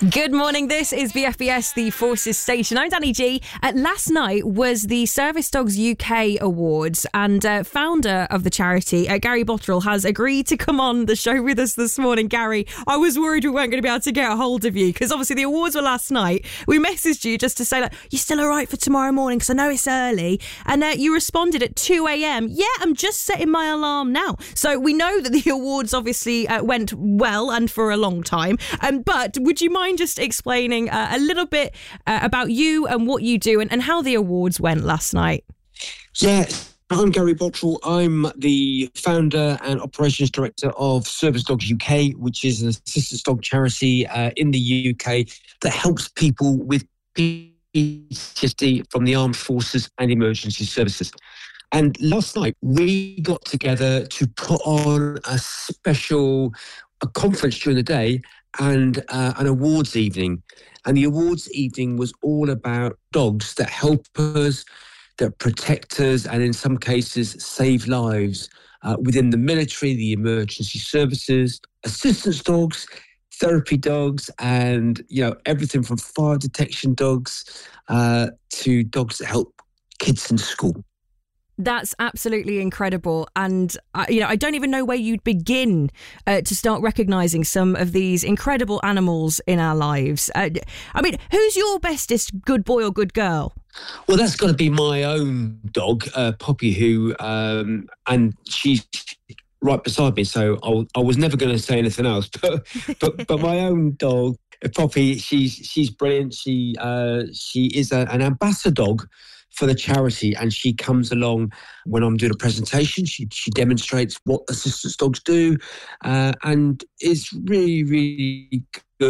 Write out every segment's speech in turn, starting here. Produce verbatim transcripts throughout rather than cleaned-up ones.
Good morning, this is B F B S, the Forces Station. I'm Danny G. Uh, last night was the Service Dogs U K Awards, and uh, founder of the charity, uh, Gary Botterill, has agreed to come on the show with us this morning. Gary, I was worried we weren't going to be able to get a hold of you, because obviously the awards were last night. We messaged you just to say, like, you're still all right for tomorrow morning, because I know it's early. And uh, you responded at two a.m. Yeah, I'm just setting my alarm now. So we know that the awards obviously uh, went well and for a long time. Um, but would you mind just explaining uh, a little bit uh, about you and what you do and, and how the awards went last night? Yeah, I'm Gary Botterill. I'm the founder and operations director of Service Dogs U K, which is an assistance dog charity uh, in the U K that helps people with P T S D from the armed forces and emergency services. And last night we got together to put on a special a conference during the day and uh, an awards evening. And the awards evening was all about dogs that help us, that protect us, and in some cases save lives uh, within the military, the emergency services, assistance dogs, therapy dogs, and, you know, everything from fire detection dogs uh, to dogs that help kids in school. That's absolutely incredible. And, uh, you know, I don't even know where you'd begin uh, to start recognising some of these incredible animals in our lives. Uh, I mean, who's your bestest good boy or good girl? Well, that's got to be my own dog, uh, Poppy, who, um, and she's right beside me. So I, I was never going to say anything else. But, but, but my own dog, Poppy, she's she's brilliant. She uh, she is a, an ambassador dog for the charity, and she comes along when I'm doing a presentation. She she demonstrates what assistance dogs do, uh, and is really, really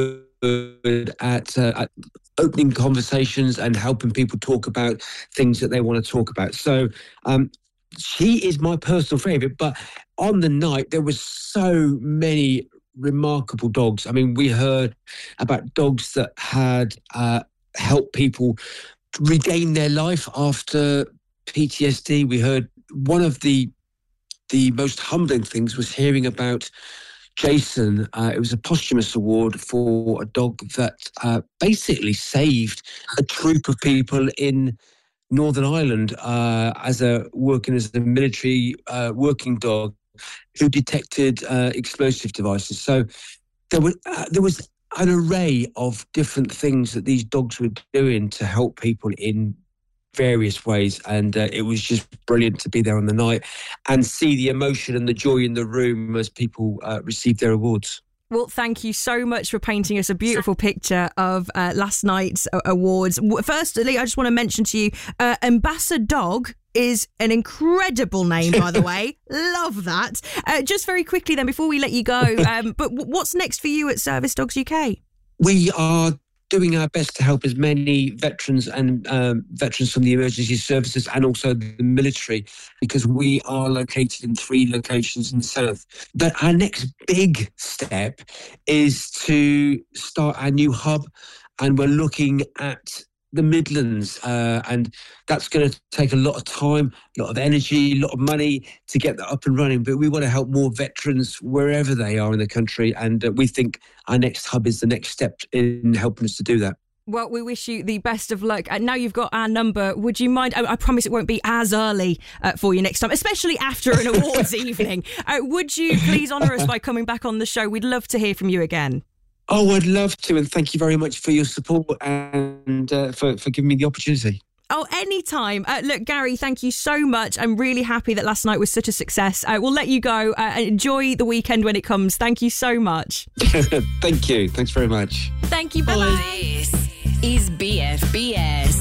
good at, uh, at opening conversations and helping people talk about things that they want to talk about. So um, she is my personal favourite. But on the night, there was so many remarkable dogs. I mean, we heard about dogs that had uh, helped people regain their life after P T S D. We heard one of the the most humbling things was hearing about Jason. Uh, it was a posthumous award for a dog that uh, basically saved a troop of people in Northern Ireland uh, as a working as a military uh, working dog who detected uh, explosive devices. So there was uh, there was. an array of different things that these dogs were doing to help people in various ways. And uh, it was just brilliant to be there on the night and see the emotion and the joy in the room as people uh, received their awards. Well, thank you so much for painting us a beautiful picture of uh, last night's uh, awards. Firstly, I just want to mention to you, uh, Ambassador Dog is an incredible name, by the way. Love that. Uh, just very quickly then, before we let you go, um, but w- what's next for you at Service Dogs U K? We are doing our best to help as many veterans and um, veterans from the emergency services and also the military, because we are located in three locations in the south. But our next big step is to start our new hub, and we're looking at the Midlands, uh, and that's going to take a lot of time, a lot of energy, a lot of money to get that up and running. But we want to help more veterans wherever they are in the country, and uh, we think our next hub is the next step in helping us to do that. Well, we wish you the best of luck. And now you've got our number. Would you mind? I, I promise it won't be as early uh, for you next time, especially after an awards evening. Uh, would you please honour us by coming back on the show? We'd love to hear from you again. Oh, I'd love to, and thank you very much for your support and uh, for, for giving me the opportunity. Oh, anytime. Uh, look, Gary, thank you so much. I'm really happy that last night was such a success. Uh, we'll let you go uh, and enjoy the weekend when it comes. Thank you so much. Thank you. Thanks very much. Thank you. Bye-bye. This is B F B S.